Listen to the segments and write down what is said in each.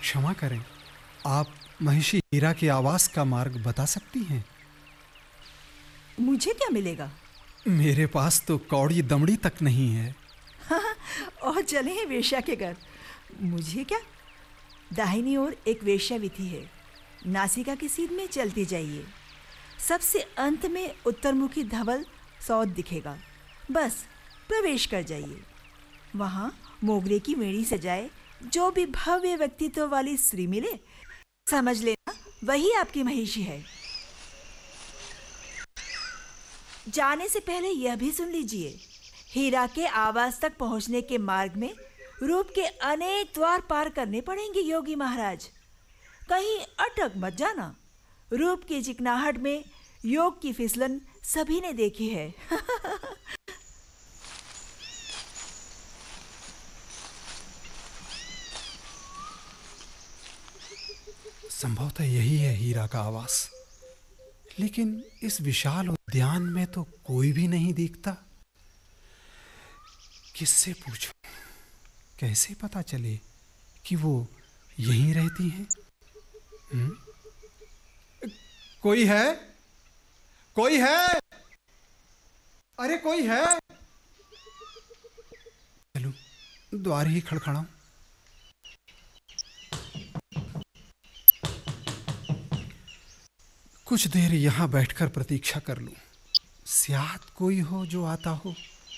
क्षमा करें, आप महिषी हीरा के आवास का मार्ग बता सकती हैं? मुझे क्या मिलेगा? मेरे पास तो कौड़ी दमड़ी तक नहीं है। और चले हैं वेश्या के घर। मुझे क्या, दाहिनी ओर एक वेश्याविथि है, नासिका की सीध में चलते जाइए। सबसे अंत में उत्तरमुखी धवल सौध दिखेगा, बस प्रवेश कर जाइए। वहाँ मोगरे की वेणी सजाए जो भी भव्य व्यक्तित्व वाली स्त्री मिले, समझ लेना वही आपकी महिषी है। जाने से पहले यह भी सुन लीजिए, हीरा के आवास तक पहुंचने के मार्ग में रूप के अनेक द्वार पार करने पड़ेंगे योगी महाराज। कहीं अटक मत जाना। रूप की चिकनाहट में योग की फिसलन सभी ने देखी है। संभवतः यही है हीरा का आवास, लेकिन इस विशाल उद्यान में तो कोई भी नहीं दिखता। किससे पूछूं? कैसे पता चले कि वो यहीं रहती हैं? कोई है? कोई है? अरे कोई है? चलो द्वार ही खड़खड़ाऊं। कुछ देर यहां बैठकर प्रतीक्षा कर लूं, शायद कोई हो जो आता हो।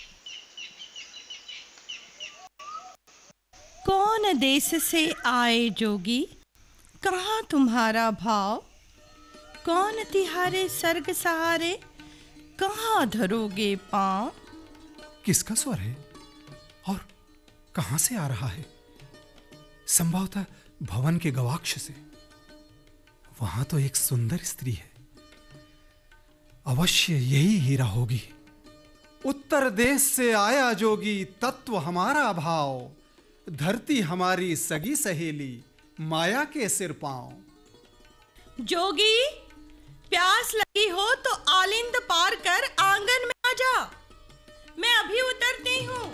कौन देश से आए जोगी, कहाँ तुम्हारा भाव? कौन तिहारे सर्ग सहारे, कहाँ धरोगे पाँव? किसका स्वर है और कहां से आ रहा है? संभवतः भवन के गवाक्ष से। वहां तो एक सुंदर स्त्री है, अवश्य यही हीरा होगी। उत्तर देश से आया जोगी, तत्व हमारा भाव, धरती हमारी सगी सहेली, माया के सिर पांव। जोगी, प्यास लगी हो तो आलिंद पार कर आंगन में आ जा, मैं अभी उतरती हूँ।